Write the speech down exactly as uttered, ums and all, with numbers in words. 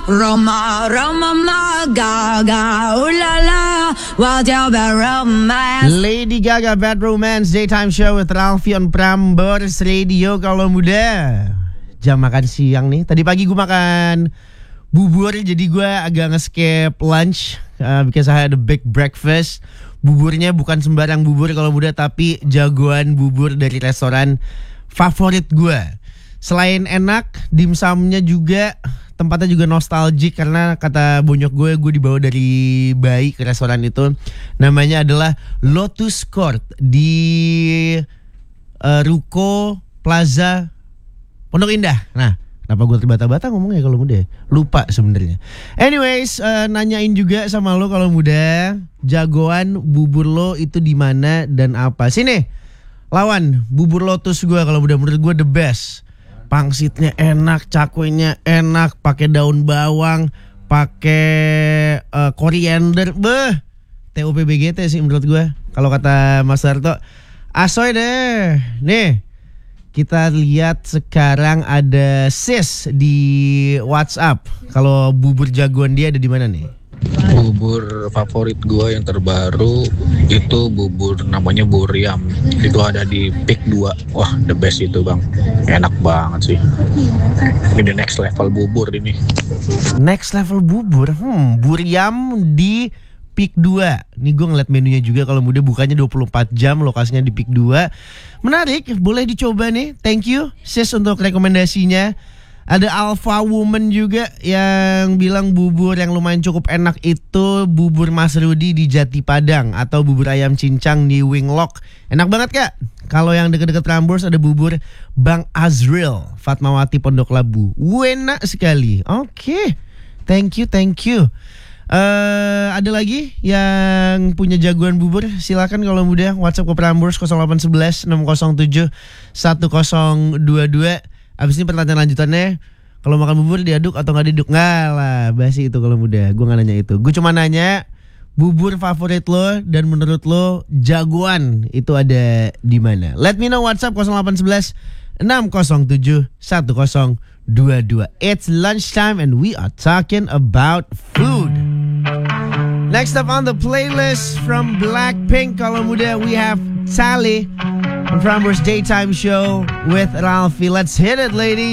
Roma, Roma, ma, Gaga, ooh la la, what's your bad romance? Lady Gaga, Bad Romance, Daytime Show with Ralfi on Prambors Radio. Kalau muda, jam makan siang nih. Tadi pagi gue makan bubur, jadi gue agak nge-skip lunch uh, because I had a big breakfast. Buburnya bukan sembarang bubur kalau muda, tapi jagoan bubur dari restoran favorit gue. Selain enak, dimsumnya juga, tempatnya juga nostalgic karena kata bonyok gue, gue dibawa dari bayi ke restoran itu. Namanya adalah Lotus Court di uh, Ruko Plaza Pondok Indah. Nah, kenapa gue terbata-bata ngomongnya kalau muda? Lupa sebenarnya. Anyways, uh, nanyain juga sama lo kalau muda, jagoan bubur lo itu di mana dan apa? Sini, lawan bubur Lotus gue kalau muda, menurut gue the best. Pangsitnya enak, cakwenya enak, pakai daun bawang, pakai uh, koriander, beh, T O P B G T sih menurut gue. Kalau kata Mas Darto, asoy deh. Nih, kita lihat sekarang ada Sis di WhatsApp. Kalau bubur jagoan dia ada di mana nih? Bubur favorit gue yang terbaru itu bubur namanya Buriam. Itu ada di Pik dua. Wah, the best itu bang. Enak banget sih. Ini the next level bubur ini. Next level bubur? Hmm, Buriam di Pik dua. Nih gue ngeliat menunya juga kalau muda, bukanya dua puluh empat jam, lokasinya di Pik dua. Menarik, boleh dicoba nih. Thank you Sis untuk rekomendasinya. Ada Alpha Woman juga yang bilang bubur yang lumayan cukup enak itu bubur Mas Rudi di Jati Padang atau bubur ayam cincang di Winglock. Enak banget kak. Kalau yang deket-deket Prambors ada bubur Bang Azril Fatmawati Pondok Labu. Enak sekali. Oke, okay. Thank you, thank you. Uh, ada lagi yang punya jagoan bubur? Silakan kalau muda WhatsApp ke Prambors nol delapan satu satu enam nol tujuh satu nol dua dua. Abis ini pertanyaan lanjutannya, kalau makan bubur diaduk atau gak diaduk? Nggak lah, basi itu kalau muda. Gue gak nanya itu. Gue cuma nanya bubur favorit lo dan menurut lo jagoan itu ada di mana? Let me know WhatsApp nol delapan satu satu enam nol tujuh satu nol dua dua. It's lunchtime and we are talking about food. Next up on the playlist from Blackpink, kalau muda, we have Tally on Prambors Daytime Show with Ralfi. Let's hit it, ladies.